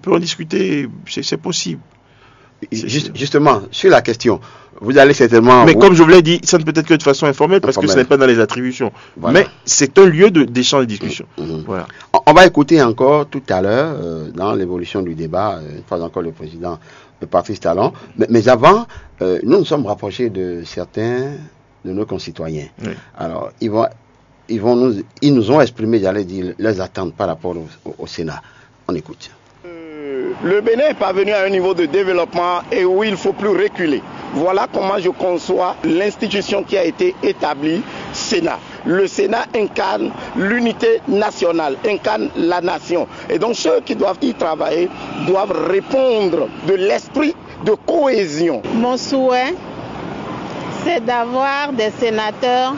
On peut en discuter, c'est possible. Justement, sur la question, vous allez certainement... Mais comme je vous l'ai dit, ça ne peut être que de façon informelle, parce que ce n'est pas dans les attributions. Voilà. Mais c'est un lieu d'échange et de discussion. Voilà. On va écouter encore tout à l'heure, dans l'évolution du débat, une fois encore le président Patrice Talon. Mais avant, nous nous sommes rapprochés de certains de nos concitoyens. Oui. Alors, ils nous ont exprimé, j'allais dire, leurs attentes par rapport au Sénat. On écoute. Le Bénin est parvenu à un niveau de développement et où il ne faut plus reculer. Voilà comment je conçois l'institution qui a été établie, Sénat. Le Sénat incarne l'unité nationale, incarne la nation. Et donc ceux qui doivent y travailler doivent répondre de l'esprit de cohésion. Mon souhait, c'est d'avoir des sénateurs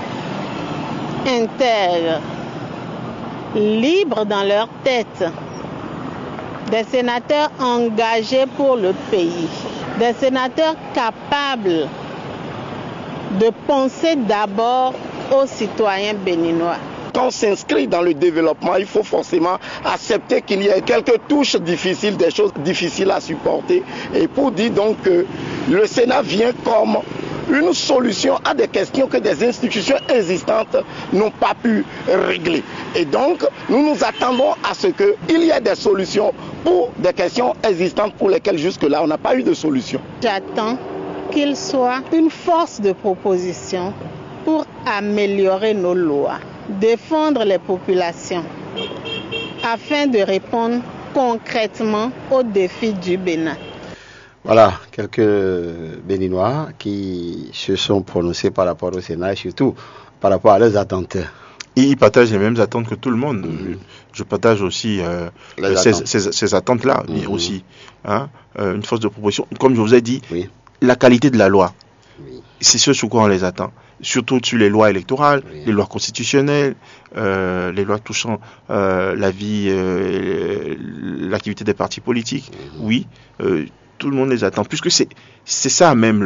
intègres, libres dans leur tête. Des sénateurs engagés pour le pays, des sénateurs capables de penser d'abord aux citoyens béninois. Quand on s'inscrit dans le développement, il faut forcément accepter qu'il y ait quelques touches difficiles, des choses difficiles à supporter. Et pour dire donc que le Sénat vient comme une solution à des questions que des institutions existantes n'ont pas pu régler. Et donc, nous nous attendons à ce qu'il y ait des solutions pour des questions existantes pour lesquelles jusque-là, on n'a pas eu de solution. J'attends qu'il soit une force de proposition pour améliorer nos lois, défendre les populations, afin de répondre concrètement aux défis du Bénin. Voilà, quelques Béninois qui se sont prononcés par rapport au Sénat et surtout par rapport à leurs attentes. Ils partagent les mêmes attentes que tout le monde. Je partage aussi ces attentes-là, aussi. Hein, une force de proposition. Comme je vous ai dit, la qualité de la loi, c'est ce sur quoi on les attend. Surtout sur les lois électorales, les lois constitutionnelles, les lois touchant la vie, l'activité des partis politiques. Tout le monde les attend, puisque c'est ça même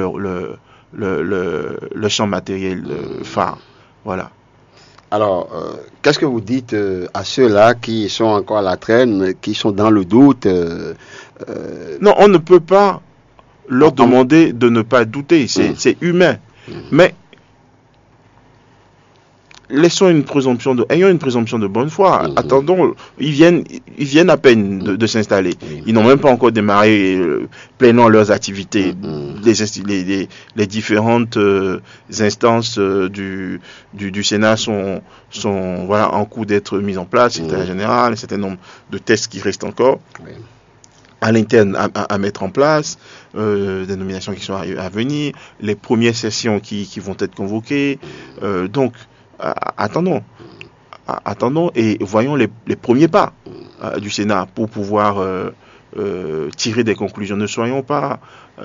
le champ matériel phare. Voilà. Alors, qu'est-ce que vous dites à ceux-là qui sont encore à la traîne, qui sont dans le doute Non, on ne peut pas leur demander de ne pas douter, c'est humain. Mais ayons une présomption de bonne foi. Attendons, ils viennent à peine de s'installer. Ils n'ont même pas encore démarré pleinement leurs activités. Les différentes instances du Sénat sont en cours d'être mises en place. Secrétaire général, un certain nombre de tests qui restent encore à l'interne à mettre en place, des nominations qui sont à venir, les premières sessions qui vont être convoquées. Donc, attendons et voyons les premiers pas du Sénat pour pouvoir tirer des conclusions. Ne soyons pas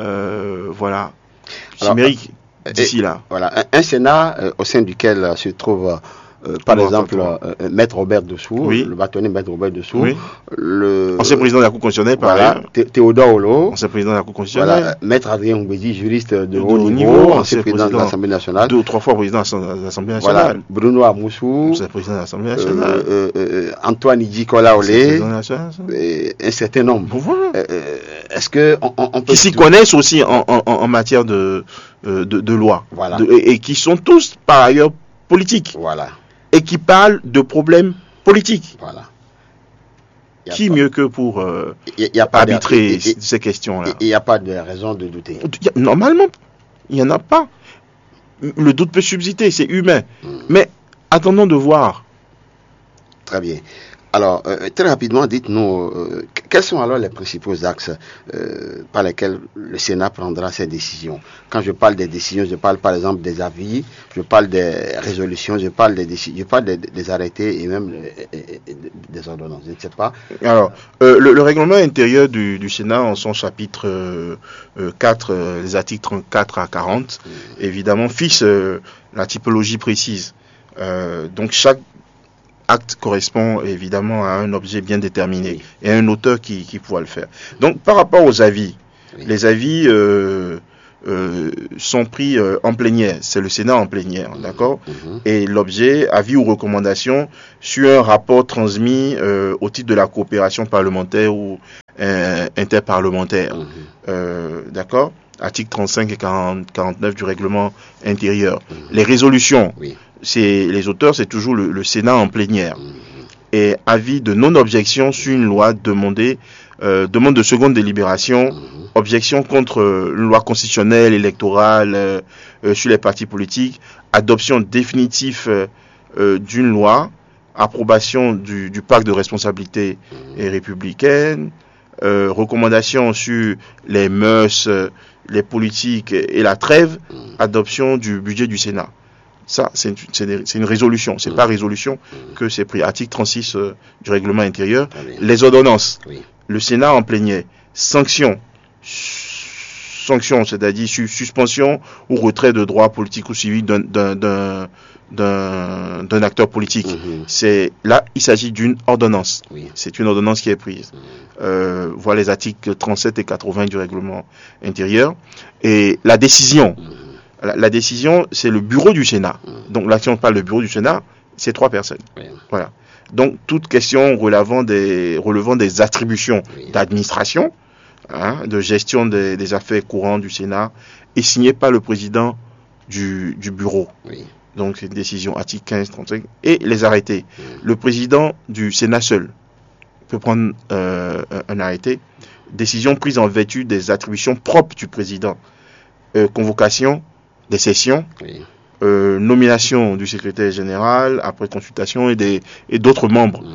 chimériques d'ici là. Voilà, un Sénat au sein duquel se trouve par exemple Maître Robert Dessous, le bâtonnier Maître Robert Dessous, ancien président de la Cour constitutionnelle, Théodore Olo, ancien président de la Cour constitutionnelle, Maître Adrien Oubedi, juriste de haut niveau, ancien président de l'Assemblée nationale, 2 ou 3 fois président de l'Assemblée nationale, Bruno Amoussou, ancien président de l'Assemblée nationale, Antoine Idjikola Olé, un certain nombre. Est-ce que on peut qui s'y connaissent aussi en matière de loi, et qui sont tous par ailleurs politiques. Et qui parlent de problèmes politiques. Qui mieux que pour arbitrer ces questions-là? Il n'y a pas de raison de douter. Normalement, il n'y en a pas. Le doute peut subsister, c'est humain. Mais attendons de voir. Très bien. Alors, très rapidement, dites-nous, quels sont alors les principaux axes par lesquels le Sénat prendra ses décisions? Quand je parle des décisions, je parle par exemple des avis, je parle des résolutions, je parle des arrêtés et même des ordonnances. Je ne sais pas. Alors, le règlement intérieur du Sénat, en son chapitre 4, les articles 34 à 40, évidemment, fixe la typologie précise. Donc, chaque acte correspond évidemment à un objet bien déterminé et à un auteur qui pourra le faire. Donc par rapport aux avis, les avis sont pris en plénière, c'est le Sénat en plénière, d'accord? Et l'objet, avis ou recommandation sur un rapport transmis au titre de la coopération parlementaire ou interparlementaire. D'accord? Article 35 et 49 du règlement intérieur. Les résolutions, les auteurs, c'est toujours le Sénat en plénière. Et avis de non-objection sur une loi demande de seconde délibération, objection contre une loi constitutionnelle, électorale, sur les partis politiques, adoption définitive d'une loi, approbation du pacte de responsabilité républicaine, recommandation sur les mœurs, les politiques et la trêve, adoption du budget du Sénat. Ça, c'est une résolution. C'est pas résolution que c'est pris. Article 36 du règlement intérieur. Les ordonnances. Le Sénat en plénière. Sanctions, c'est-à-dire suspension ou retrait de droits politiques ou civils d'un acteur politique. Là, il s'agit d'une ordonnance. C'est une ordonnance qui est prise. Voilà les articles 37 et 80 du règlement intérieur. Et la décision. La décision, c'est le bureau du Sénat. Donc là, si on parle du bureau du Sénat, c'est 3 personnes. Voilà. Donc toute question relevant des attributions d'administration, de gestion des affaires courantes du Sénat, est signée par le président du bureau. Donc c'est une décision article 15, 35. Et les arrêtés. Le président du Sénat seul peut prendre un arrêté. Décision prise en vertu des attributions propres du président. Convocation des sessions, nomination du secrétaire général après consultation et d'autres membres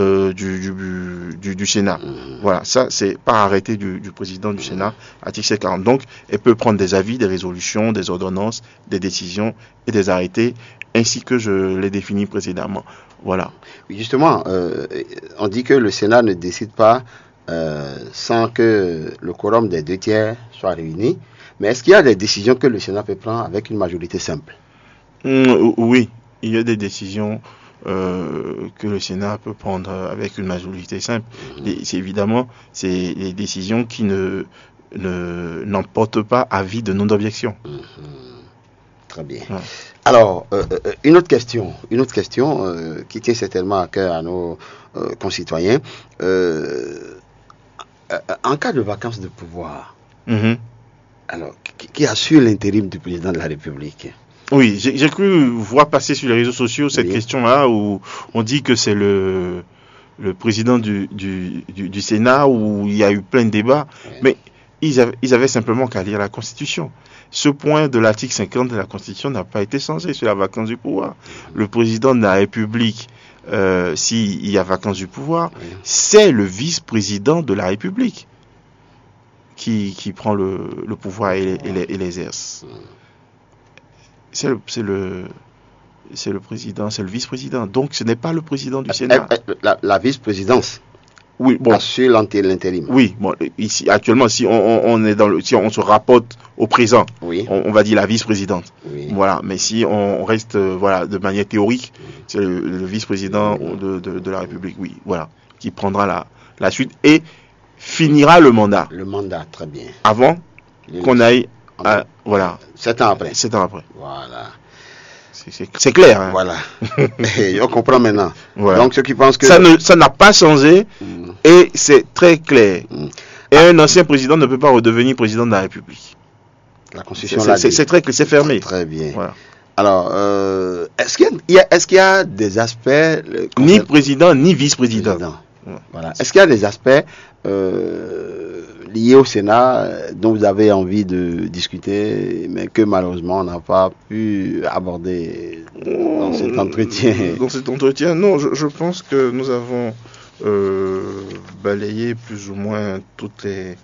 du Sénat. Voilà, ça c'est par arrêté du président du Sénat, article 40. Donc, elle peut prendre des avis, des résolutions, des ordonnances, des décisions et des arrêtés, ainsi que je l'ai défini précédemment. Voilà. Justement, on dit que le Sénat ne décide pas sans que le quorum des 2/3 soit réuni. Mais est-ce qu'il y a des décisions que le Sénat peut prendre avec une majorité simple? Oui, il y a des décisions que le Sénat peut prendre avec une majorité simple. Évidemment, c'est des décisions qui n'emportent pas avis de non-objection. Très bien. Ouais. Alors, une autre question qui tient certainement à cœur à nos concitoyens. En cas de vacances de pouvoir, alors, qui assure l'intérim du président de la République? Oui, j'ai cru voir passer sur les réseaux sociaux cette question-là où on dit que c'est le président du Sénat, où il y a eu plein de débats, mais ils avaient simplement qu'à lire la Constitution. Ce point de l'article 50 de la Constitution n'a pas été changé sur la vacance du pouvoir. Le président de la République, s'il y a vacance du pouvoir, c'est le vice-président de la République qui prend le pouvoir et l'exerce. C'est le président, c'est le vice-président. Donc ce n'est pas le président du Sénat. La vice-présidence. Oui, bon. Assure l'intérim. Oui, bon, ici actuellement, si on se rapporte au présent, on va dire la vice-présidente. Voilà, mais si on reste de manière théorique, c'est le vice-président de la République, voilà, qui prendra la suite et finira le mandat. Le mandat, très bien. Avant qu'on aille 7 ans après. 7 ans après. Voilà. C'est clair. Hein. Voilà. Et on comprend maintenant. Voilà. Donc ceux qui pensent que... Ça n'a pas changé et c'est très clair. Et un ancien président ne peut pas redevenir président de la République. La Constitution l'a dit. C'est très clair, c'est fermé. Très bien. Voilà. Alors, est-ce qu'il y a des aspects... Ni président, ni vice-président. Voilà. Est-ce qu'il y a des aspects liés au Sénat dont vous avez envie de discuter, mais que malheureusement on n'a pas pu aborder dans cet entretien? Dans cet entretien, non, je pense que nous avons balayé plus ou moins toutes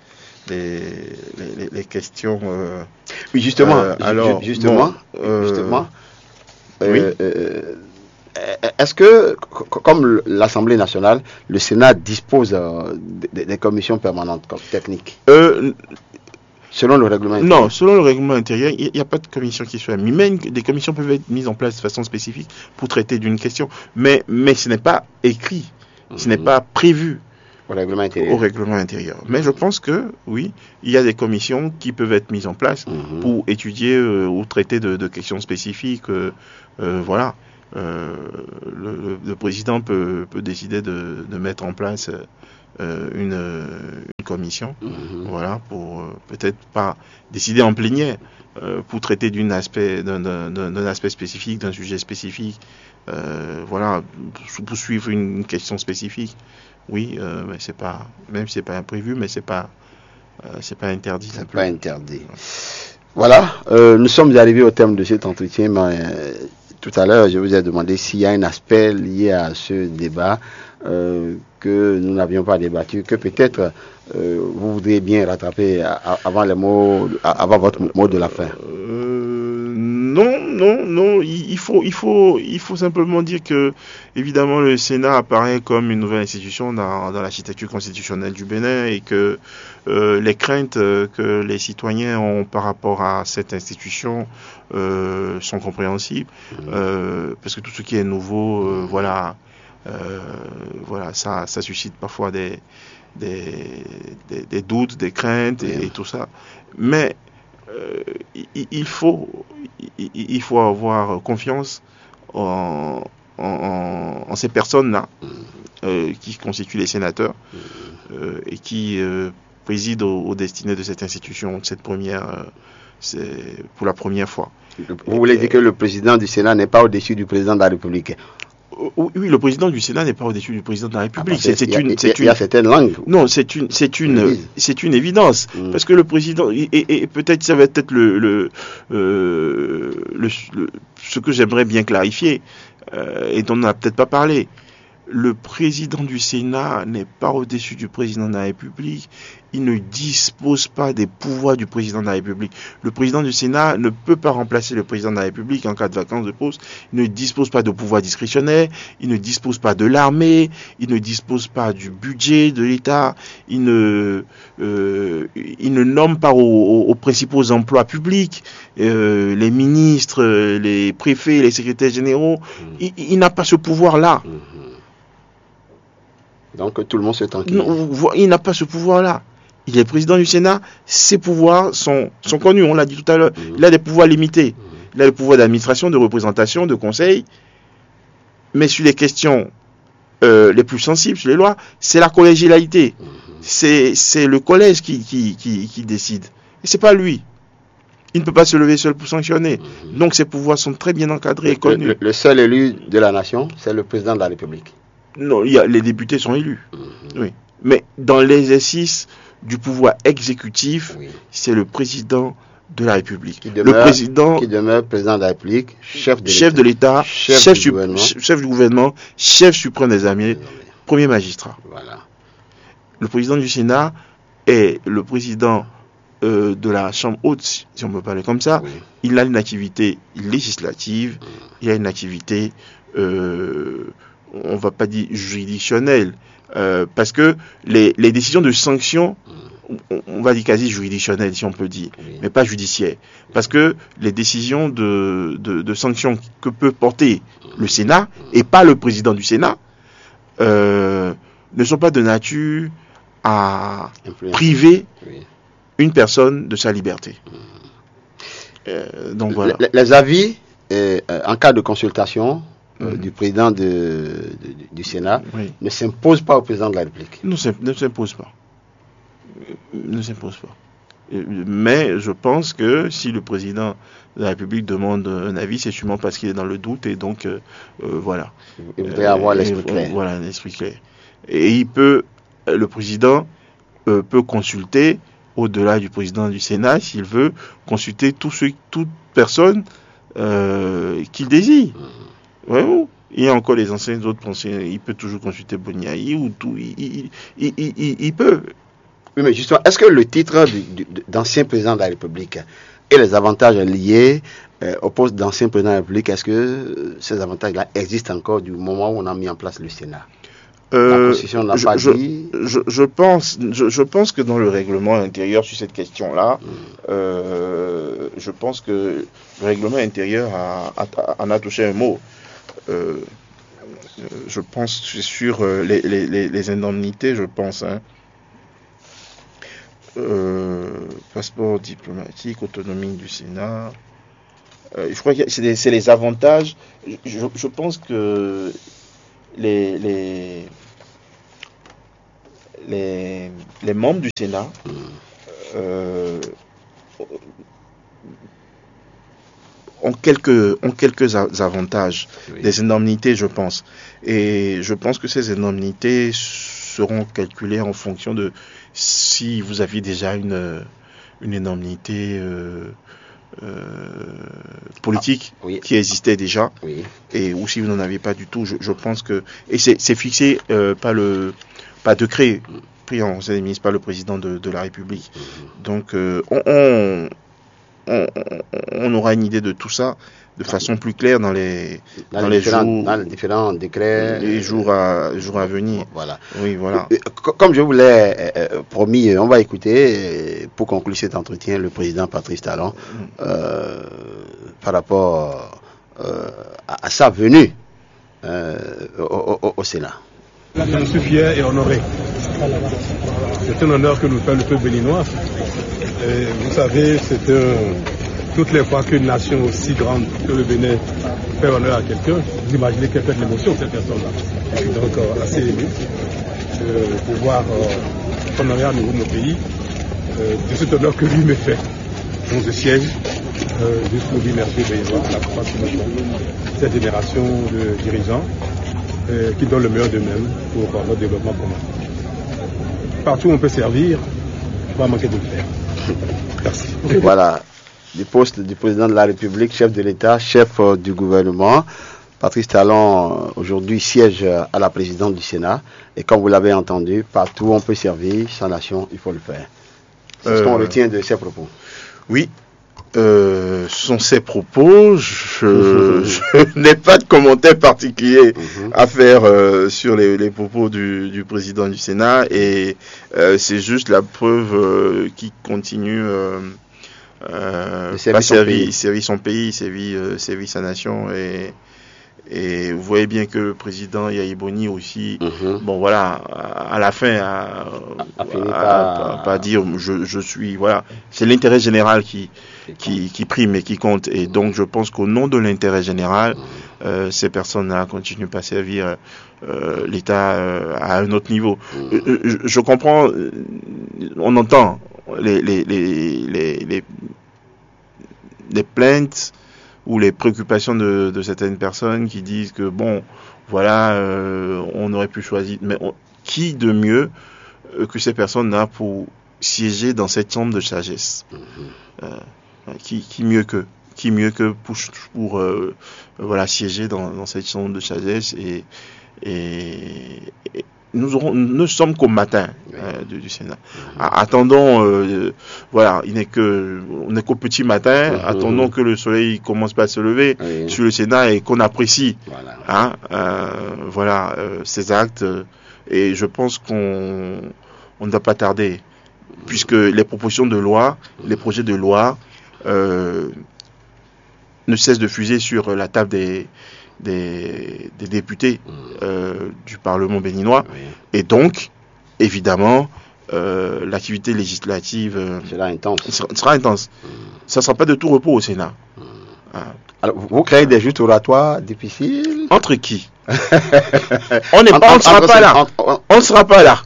les questions. Oui, justement. Est-ce que, comme l'Assemblée nationale, le Sénat dispose des commissions permanentes techniques selon le règlement intérieur? Non, selon le règlement intérieur, il n'y a pas de commission qui soit mise. Même des commissions peuvent être mises en place de façon spécifique pour traiter d'une question. Mais ce n'est pas écrit, ce n'est pas prévu au règlement intérieur. Mais je pense que, oui, il y a des commissions qui peuvent être mises en place pour étudier ou traiter de questions spécifiques. Voilà. Le président peut décider de mettre en place une commission, voilà, pour peut-être pas décider en plénière, pour traiter d'un aspect spécifique, d'un sujet spécifique, voilà, pour suivre une question spécifique. Oui, mais c'est pas, même si c'est pas imprévu, mais c'est pas interdit. C'est pas interdit. Voilà, nous sommes arrivés au terme de cet entretien, mais tout à l'heure, je vous ai demandé s'il y a un aspect lié à ce débat que nous n'avions pas débattu, que peut-être vous voudriez bien rattraper avant votre mot de la fin. Non. Il faut simplement dire que, évidemment, le Sénat apparaît comme une nouvelle institution dans l'architecture constitutionnelle du Bénin et que les craintes que les citoyens ont par rapport à cette institution sont compréhensibles, parce que tout ce qui est nouveau, voilà, ça suscite parfois des doutes, des craintes et tout ça. Mais il faut avoir confiance en ces personnes-là qui constituent les sénateurs et qui président aux destinées de cette institution, c'est pour la première fois. Vous voulez dire que le président du Sénat n'est pas au-dessus du président de la République? Oui, le président du Sénat n'est pas au-dessus du président de la République. Il y a certaines langues. Non, c'est une évidence. Parce que le président, et peut-être ça va être ce que j'aimerais bien clarifier, et dont on n'a peut-être pas parlé. Le président du Sénat n'est pas au-dessus du président de la République. Il ne dispose pas des pouvoirs du président de la République. Le président du Sénat ne peut pas remplacer le président de la République en cas de vacance de poste. Il ne dispose pas de pouvoirs discrétionnaires. Il ne dispose pas de l'armée. Il ne dispose pas du budget de l'État. Il ne nomme pas aux principaux emplois publics les ministres, les préfets, les secrétaires généraux. Il n'a pas ce pouvoir-là. Donc tout le monde se tranquille. Non, il n'a pas ce pouvoir-là. Il est président du Sénat, ses pouvoirs sont connus, on l'a dit tout à l'heure. Il a des pouvoirs limités. Il a des pouvoirs d'administration, de représentation, de conseil. Mais sur les questions les plus sensibles, sur les lois, c'est la collégialité. C'est le collège qui décide. Et c'est pas lui. Il ne peut pas se lever seul pour sanctionner. Donc ses pouvoirs sont très bien encadrés et connus. Le seul élu de la nation, c'est le président de la République. Non, les députés sont élus. Oui. Mais dans l'exercice du pouvoir exécutif, c'est le président de la République. Qui demeure président de la République, chef de l'État, chef du gouvernement, chef suprême des armées, premier magistrat. Voilà. Le président du Sénat est le président de la Chambre haute, si on peut parler comme ça. Il a une activité législative, il a une activité on va pas dire juridictionnelle, parce que les décisions de sanction, on va dire quasi juridictionnelles si on peut dire, mais pas judiciaires, parce que les décisions de sanction que peut porter le Sénat et pas le président du Sénat ne sont pas de nature à priver une personne de sa liberté. Donc voilà. Les avis en cas de consultation du président du Sénat ne s'impose pas au président de la République. Non, ne s'impose pas. Mais je pense que si le président de la République demande un avis, c'est sûrement parce qu'il est dans le doute et donc voilà. Il voudrait avoir l'esprit clair. Voilà, l'esprit clair. Et le président peut consulter, au-delà du président du Sénat, s'il veut, consulter toute personne qu'il désire. Ouais, il y a encore les anciens autres anciens, il peut toujours consulter Boniaï ou tout, il peut. Oui, mais justement, est-ce que le titre d'ancien président de la République et les avantages liés au poste d'ancien président de la République, est-ce que ces avantages-là existent encore du moment où on a mis en place le Sénat? La Constitution n'a pas dit. Je pense que dans le règlement intérieur sur cette question-là, je pense que le règlement intérieur en a touché un mot. Je pense sur les indemnités, je pense. Passeport diplomatique, autonomie du Sénat. Je crois que c'est les avantages. Je pense que les les membres du Sénat ont quelques avantages, des indemnités, je pense. Et je pense que ces indemnités seront calculées en fonction de si vous aviez déjà une indemnité politique qui existait déjà, et ou si vous n'en avez pas du tout. Je pense que et c'est fixé par décret pris en Conseil des ministres par le président de la République. Donc on aura une idée de tout ça de façon plus claire dans les différents décrets, les jours à venir. Voilà. Oui, voilà. Comme je vous l'ai promis, on va écouter pour conclure cet entretien le président Patrice Talon par rapport à sa venue au Sénat. Je suis fier et honoré. C'est un honneur que nous fait le peuple béninois. Et vous savez, toutes les fois qu'une nation aussi grande que le Bénin fait honneur à quelqu'un, vous imaginez quelle fait de l'émotion cette personne-là. Je suis donc assez ému de pouvoir honorer à nouveau mon pays de cet honneur que lui me fait. Donc je siège juste pour lui remercier Béninois pour la confiance qu'ils me font. Cette génération de dirigeants qui donnent le meilleur d'eux-mêmes pour notre développement commun. Partout où on peut servir, il ne faut pas manquer de le faire. Merci. Voilà, du poste du président de la République, chef de l'État, chef du gouvernement, Patrice Talon aujourd'hui siège à la présidence du Sénat. Et comme vous l'avez entendu, partout où on peut servir sa nation, il faut le faire. C'est ce qu'on retient de ses propos. Oui. Ce sont ses propos. Je n'ai pas de commentaire particulier à faire sur les propos du président du Sénat, et c'est juste la preuve qu'il continue servir son pays, servir sa nation, et vous voyez bien que le président Yahya Boni aussi, bon voilà, à la fin a pas dire je suis, voilà, c'est l'intérêt général qui prime et qui compte, et donc je pense qu'au nom de l'intérêt général, ces personnes-là continuent pas à servir l'État à un autre niveau. Je comprends, on entend les plaintes ou les préoccupations de certaines personnes qui disent que bon, voilà, on aurait pu choisir, mais qui de mieux que ces personnes-là pour siéger dans cette chambre de sagesse, qui mieux que pour voilà, siéger dans cette chambre de sagesse, et nous sommes qu'au matin du Sénat. Attendons, voilà, on n'est qu'au petit matin. Attendons que le soleil commence pas à se lever sur le Sénat et qu'on apprécie, voilà, ces actes. Et je pense qu'on ne doit pas tarder, puisque les propositions de loi, les projets de loi ne cessent de fuser sur la table des députés du Parlement béninois, et donc évidemment l'activité législative sera intense. Ça ne sera pas de tout repos au Sénat. Alors, vous créez des joutes oratoires difficiles? Entre qui? On ne sera pas là.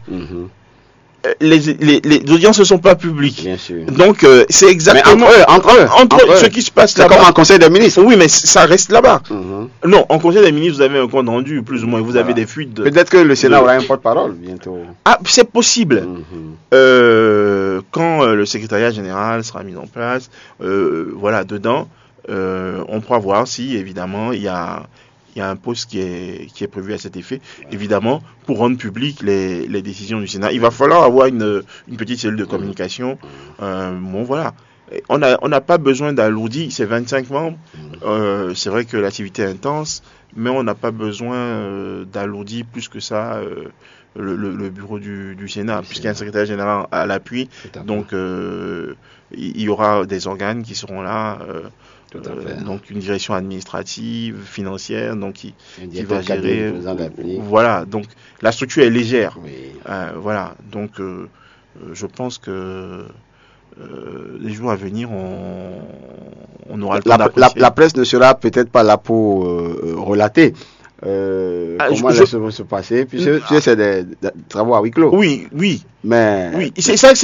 Les audiences ne sont pas publiques. Bien sûr. Donc c'est exactement entre eux ce qui se passe là-bas. C'est comme en Conseil des ministres. Oui, mais ça reste là-bas. Non, en Conseil des ministres, vous avez un compte rendu, plus ou moins, vous avez des fuites. Peut-être que le Sénat aura un porte-parole bientôt. Ah, c'est possible. Quand le secrétariat général sera mis en place, voilà, dedans, on pourra voir si, évidemment, il y a un poste qui est prévu à cet effet, évidemment, pour rendre public les décisions du Sénat. Il va falloir avoir une petite cellule de communication. Bon, voilà. On n'a pas besoin d'alourdir, c'est 25 membres. C'est vrai que l'activité est intense, mais on n'a pas besoin d'alourdir plus que ça le bureau du Sénat, puisqu'il y a un secrétaire général à l'appui. Donc, il y aura des organes qui seront là. Donc une direction administrative, financière, donc qui va gérer. Voilà, donc la structure est légère. Voilà, donc je pense que les jours à venir, on aura le temps d'apprécier. La presse ne sera peut-être pas là pour relater comment les choses vont se passer, puisque c'est des travaux à huis clos. Oui. Mais oui, c'est ça,